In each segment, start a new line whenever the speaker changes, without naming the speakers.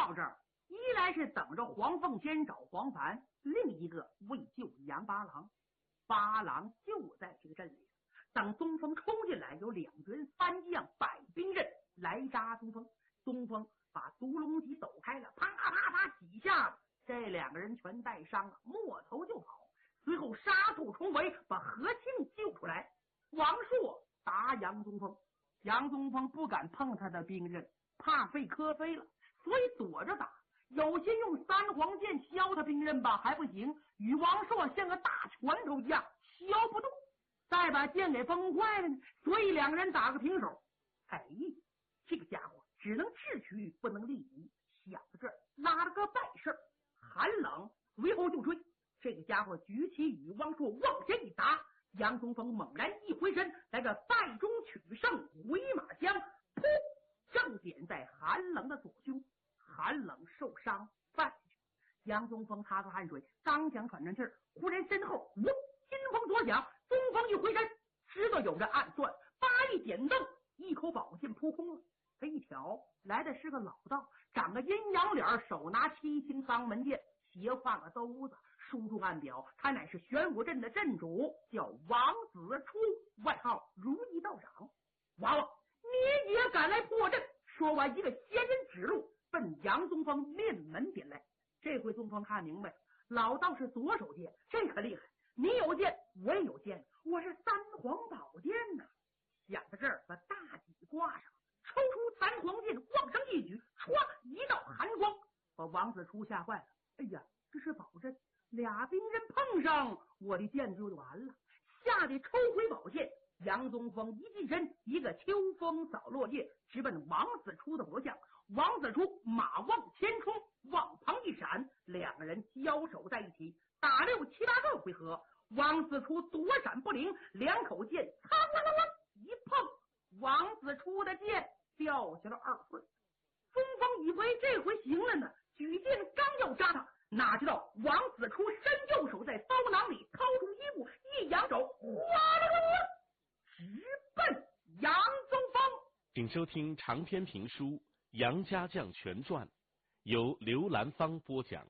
到这儿，一来是等着黄凤仙找黄凡，另一个为救杨八郎。八郎就在这个镇里。当宗峰冲进来，有2员3将摆兵阵来扎宗峰。宗峰把独龙戟抖开了，啪啪啪几下，这2个人全带伤了，摸头就跑。随后杀兔重围，把何庆救出来。王硕打杨宗峰，杨宗峰不敢碰他的兵刃，怕费磕飞了，所以躲着打。有心用3黄剑削他兵刃吧，还不行，与王硕像个大拳头一样削不动，再把剑给崩坏了呢，所以2个人打个平手。哎，这个家伙只能智取不能力敌，想到这儿拉了个败事。寒冷随后就追，这个家伙举起与王硕往前一打，杨宗峰猛然一回身，来个败中取胜回马枪，噗，正点在寒冷的左胸。寒冷受伤败下去，杨宗峰擦擦汗水，刚想喘上气儿，忽然身后金风左响，宗峰一回身，知道有这暗算，八一点蹬，一口宝剑扑空了。他一挑，来的是个老道，长个阴阳脸，手拿7星丧门剑，斜放个兜子，书中暗表他乃是玄武镇的镇主，叫王子初，外号如意道长。娃娃，你也敢来破阵？说完，一个仙人指路，奔杨宗峰面门点来。这回宗峰看明白，老道是左手剑，这可厉害，你有剑我也有剑，我是3黄宝剑呐。想到这儿，把大戟挂上，抽出3黄剑，往上一举，唰，一道寒光，把王子初吓坏了。哎呀，这是宝阵，2兵刃碰上，我的剑就完了，吓得抽回宝剑。杨宗峰一近身，一个秋风扫落叶，直奔王子初的脖项。王子初马往前冲，往旁一闪，2个人交手在一起，打6、7、8个回合。王子初躲闪不灵，2口剑嘡啷啷啷一碰，王子初的剑掉下了2份。宗峰以为这回行了呢，举剑刚要扎他，哪知道王子初伸右手在包囊里掏出衣物，一扬手，哗啦啦啦，直奔杨宗峰。
请收听长篇评书《杨家将全传》，由刘兰芳播讲。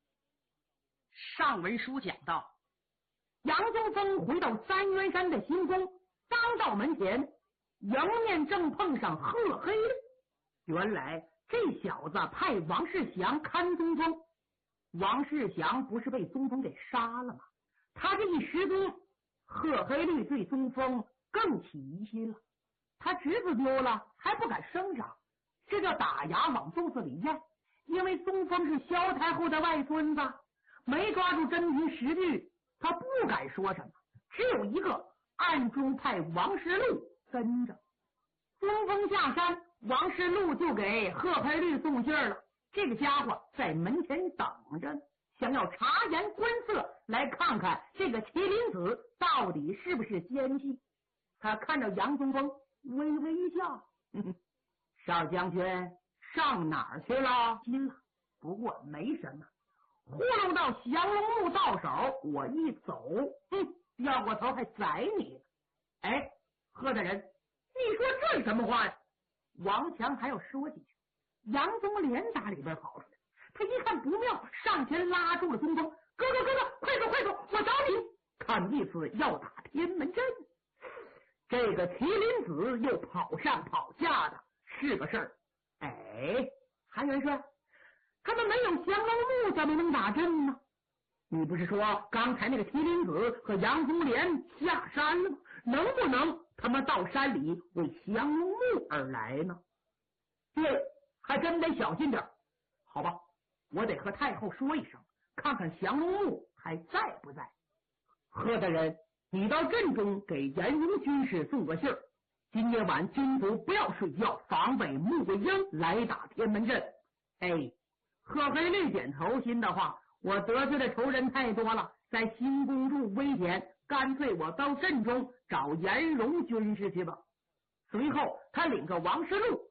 上文书讲到，杨宗峰回到3元山的行宫，刚到门前，迎面正碰上贺黑了。原来这小子派王世祥看宗峰，王世祥不是被宗峰给杀了吗？他这一失踪，贺黑律对宗峰更起疑心了。他侄子丢了还不敢声张，这叫打牙往肚子里咽。因为宗峰是萧太后的外孙子，没抓住真凭实据，他不敢说什么，只有一个暗中派王世禄跟着。宗峰下山，王世禄就给贺黑律送信了。这个家伙在门前等着呢，想要察言观色，来看看这个麒麟子到底是不是奸细。他看到杨宗峰，微微一笑，少将军上哪儿去了？心了，不过没什么，糊弄到降龙木到手，我一走，掉过头还宰你。哎，贺大人，你说这是什么话呀？王强还要说几句，杨宗廉打里边跑出来，他一看不妙，上前拉住了宗峰，哥，快走，我找你，看意思要打天门阵。这个麒麟子又跑上跑下的，是个事儿。哎，韩元帅，他们没有降龙木怎么能打阵呢？你不是说刚才那个麒麟子和杨宗廉下山了吗？能不能他们到山里为降龙木而来呢？对，还真得小心点。好吧，我得和太后说一声，看看降龙木还在不在。贺大人，你到镇中给严荣军师送个信儿，今夜晚军卒不要睡觉，防备穆桂英来打天门阵。哎，贺黑律点头，心的话，我得罪的仇人太多了，在新公主危险，干脆我到镇中找严荣军师去吧。随后他领个王世禄